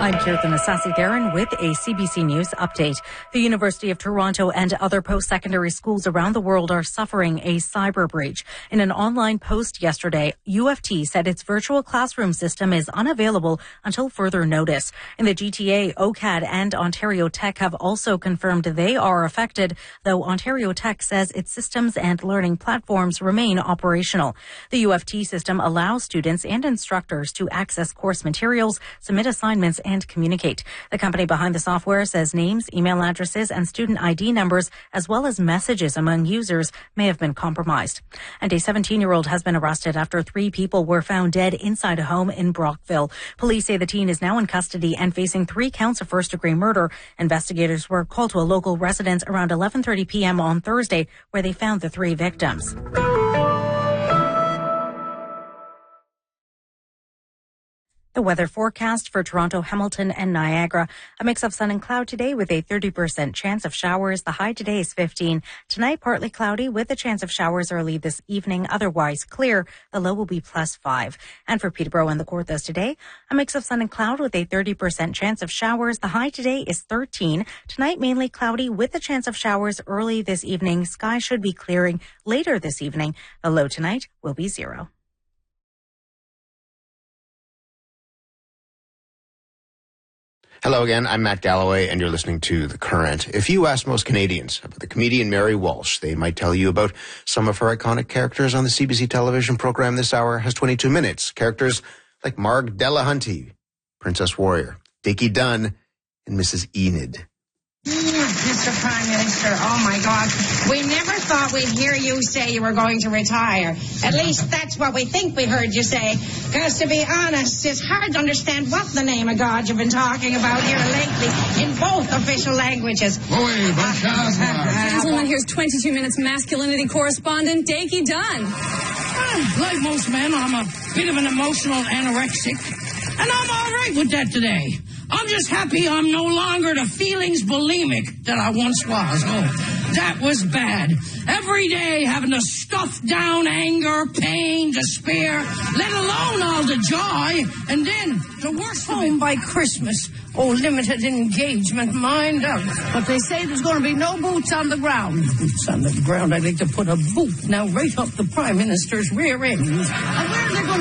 I'm Kirtan Sasi-Theron with a CBC News update. The University of Toronto and other post-secondary schools around the world are suffering a cyber breach. In an online post yesterday, UFT said its virtual classroom system is unavailable until further notice. In the GTA, OCAD and Ontario Tech have also confirmed they are affected, though Ontario Tech says its systems and learning platforms remain operational. The UFT system allows students and instructors to access course materials, submit assignments, and communicate. The company behind the software says names, email addresses, and student ID numbers, as well as messages among users, may have been compromised. And a 17-year-old has been arrested after 3 people were found dead inside a home in Brockville. Police say the teen is now in custody and facing 3 counts of first-degree murder. Investigators were called to a local residence around 11:30 p.m. on Thursday, where they found the 3 victims. The weather forecast for Toronto, Hamilton, and Niagara. A mix of sun and cloud today with a 30% chance of showers. The high today is 15. Tonight, partly cloudy with a chance of showers early this evening. Otherwise clear. The low will be +5. And for Peterborough and the Kawarthas today, a mix of sun and cloud with a 30% chance of showers. The high today is 13. Tonight, mainly cloudy with a chance of showers early this evening. Sky should be clearing later this evening. The low tonight will be 0. Hello again, I'm Matt Galloway, and you're listening to The Current. If you ask most Canadians about the comedian Mary Walsh, they might tell you about some of her iconic characters on the CBC television program this hour has 22 minutes. Characters like Marg Delahunty, Princess Warrior, Dickie Dunn, and Mrs. Enid. Mr. Prime Minister, oh my God, we never thought we'd hear you say you were going to retire. At least that's what we think we heard you say. Because to be honest, it's hard to understand what the name of God you've been talking about here lately in both official languages. Gentlemen, here's 22 Minutes masculinity correspondent, Dickie Dunn. Like most men, I'm a bit of an emotional anorexic, and I'm all right with that today. I'm just happy I'm no longer the feelings bulimic that I once was. Oh, that was bad. Every day having to stuff down anger, pain, despair, let alone all the joy. And then the worst home by Christmas. Oh, limited engagement, mind up. But they say there's going to be no boots on the ground. Boots on the ground? I'd like to put a boot now right up the Prime Minister's rear end.